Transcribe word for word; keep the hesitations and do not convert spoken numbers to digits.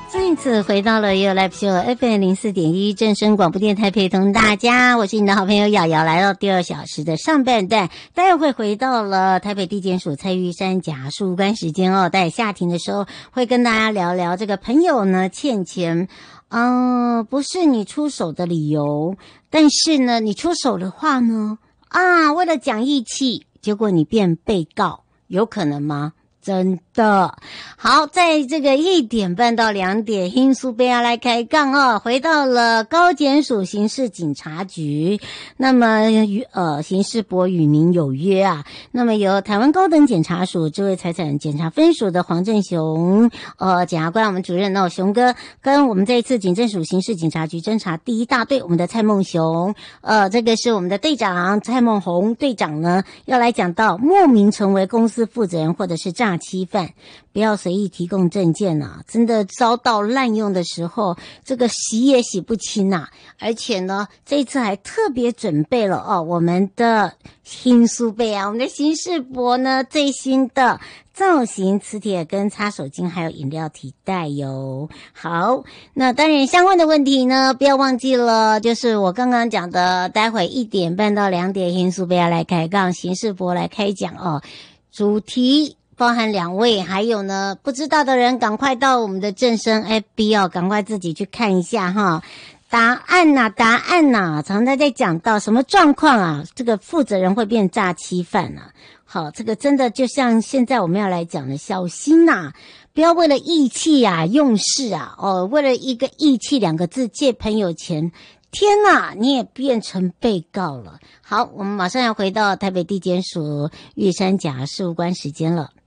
再次回到了 You Live Show F M 零四点一正声广播电台，陪同大家，我是你的好朋友瑶瑶，来到第二小时的上半段，待会回到了台北地检署蔡玉山假诉官时间哦，在下庭的时候会跟大家聊聊这个朋友呢欠钱，嗯、呃，不是你出手的理由，但是呢，你出手的话呢，啊，为了讲义气，结果你变被告，有可能吗？真的好，在这个一点半到两点，hin苏贝亚来开杠哦，回到了高检署刑事警察局。那么与呃刑事博与您有约啊。那么由台湾高等检察署智慧财产检察分署的黄正雄呃检察官，我们主任哦熊哥，跟我们这一次警政署刑事警察局侦查第一大队我们的蔡梦雄，呃这个是我们的队长蔡梦红队长呢，要来讲到莫名成为公司负责人或者是诈欺犯，不要随意提供证件啊！真的遭到滥用的时候，这个洗也洗不清啊！而且呢，这一次还特别准备了哦，我们的新书背啊，我们的刑事博呢最新的造型磁铁跟擦手巾还有饮料提袋哟。好，那当然相关的问题呢，不要忘记了，就是我刚刚讲的，待会一点半到两点，新书背要来开杠，刑事博来开讲哦，主题。包含两位，还有呢，不知道的人赶快到我们的正声 F B 哦，赶快自己去看一下哈。答案呐、啊，答案呐、啊，常常在讲到什么状况啊？这个负责人会变诈欺犯啊。好，这个真的就像现在我们要来讲的，小心呐、啊，不要为了义气啊、用事啊，哦，为了一个义气两个字借朋友钱。天哪，你也变成被告了。好，我们马上要回到台北地检署玉山甲事务官时间了。